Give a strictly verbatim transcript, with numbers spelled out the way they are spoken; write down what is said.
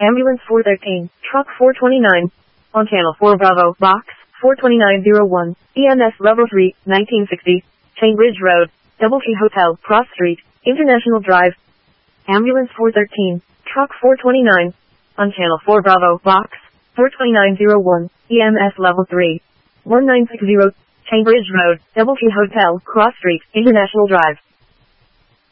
Ambulance four thirteen, Truck four twenty-nine. On Channel four Bravo, Box four twenty-nine oh one, E M S Level three, nineteen sixty, Chainbridge Road, Doubletree Hotel, Cross Street, International Drive. Ambulance four thirteen, Truck four twenty-nine. On Channel four Bravo, Box four twenty-nine oh one, E M S Level three, nineteen sixty, Chainbridge Road, Doubletree Hotel, Cross Street, International Drive.